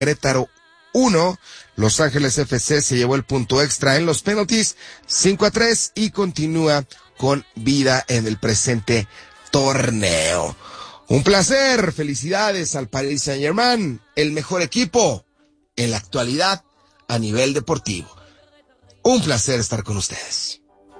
Querétaro 1. Los Ángeles FC se llevó el punto extra en los penaltis 5-3 y continúa con vida en el presente torneo. Un placer, felicidades al Paris Saint-Germain, el mejor equipo en la actualidad a nivel deportivo. Un placer estar con ustedes.